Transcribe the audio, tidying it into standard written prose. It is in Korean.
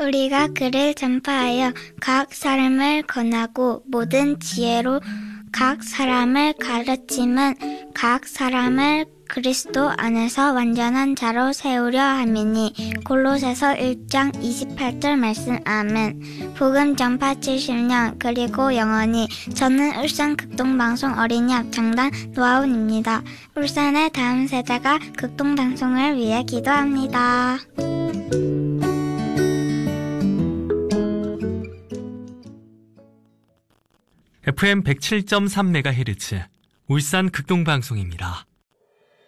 우리가 그를 전파하여 각 사람을 권하고 모든 지혜로 각 사람을 가르침은 각 사람을 그리스도 안에서 완전한 자로 세우려 함이니. 골로새서 1장 28절 말씀. 아멘. 복음 전파 70년 그리고 영원히. 저는 울산 극동방송 어린이 합창단 노아운입니다. 울산의 다음 세대가 극동방송을 위해 기도합니다. FM 107.3MHz 울산 극동방송입니다.